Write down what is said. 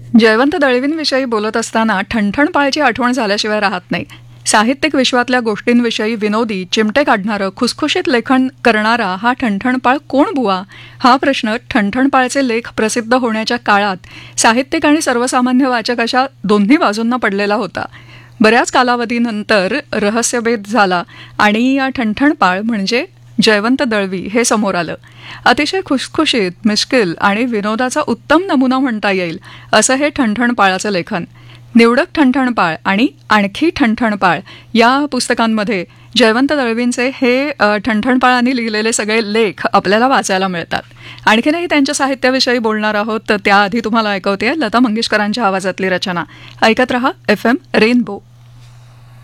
जयवंत दळवींविषयी बोलत असताना ठणठणपाळची आठवण झाल्याशिवाय राहत नाही. साहित्यिक विश्वातल्या गोष्टींविषयी विनोदी चिमटे काढणारं खुसखुशीत लेखन करणारा हा ठणठणपाळ कोण बुवा, हा प्रश्न ठणठणपाळचे लेख प्रसिद्ध होण्याच्या काळात साहित्यिक आणि सर्वसामान्य वाचक अशा दोन्ही बाजूंना पडलेला होता. बऱ्याच कालावधीनंतर रहस्यभेद झाला आणि या ठणठणपाळ म्हणजे जयवंत दळवी हे समोर आलं. अतिशय खुसखुशीत, मिश्किल आणि विनोदाचा उत्तम नमुना म्हणता येईल असं हे ठणठणपाळाचं लेखन. निवडक ठणठणपाळ आणि आणखी ठणठणपाळ या पुस्तकांमध्ये जयवंत दळवींचे हे ठणठणपाळांनी लिहिलेले सगळे लेख आपल्याला वाचायला मिळतात. आणखीनही त्यांच्या साहित्याविषयी बोलणार आहोत, तर त्याआधी तुम्हाला ऐकवते लता मंगेशकरांच्या आवाजातली रचना. ऐकत रहा FM रेनबो.